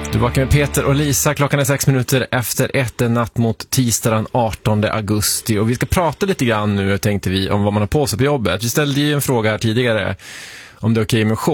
Du vaknar med Peter och Lisa. Klockan är 6 minuter efter 1, en natt mot tisdag den 18 augusti. Och vi ska prata lite grann nu, tänkte vi, om vad man har på sig på jobbet. Vi ställde ju en fråga här tidigare om det är okej med shorts.